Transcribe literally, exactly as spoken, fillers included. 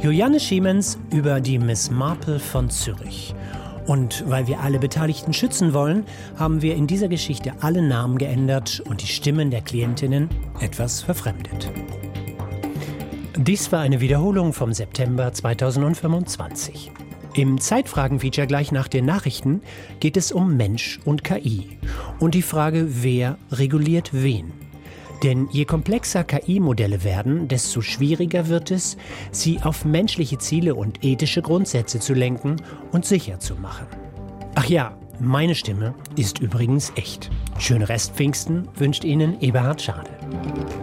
Juliane Schiemens über die Miss Marple von Zürich. Und weil wir alle Beteiligten schützen wollen, haben wir in dieser Geschichte alle Namen geändert und die Stimmen der Klientinnen etwas verfremdet. Dies war eine Wiederholung vom September zweitausendfünfundzwanzig. Im Zeitfragen-Feature gleich nach den Nachrichten geht es um Mensch und K I und die Frage, wer reguliert wen. Denn je komplexer K I-Modelle werden, desto schwieriger wird es, sie auf menschliche Ziele und ethische Grundsätze zu lenken und sicher zu machen. Ach ja, meine Stimme ist übrigens echt. Schöne Restpfingsten wünscht Ihnen Eberhard Schade.